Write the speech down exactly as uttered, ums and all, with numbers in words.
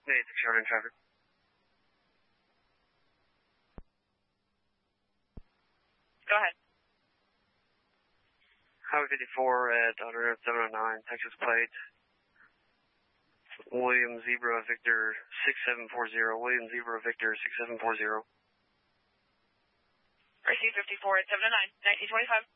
Hey, it's Charlie in traffic. Go ahead. Highway fifty-four at Auto seven oh nine, Texas plate. William Zebra Victor six seven four zero. William Zebra Victor six seven four zero. R C fifty-four at seven oh nine, nineteen twenty-five.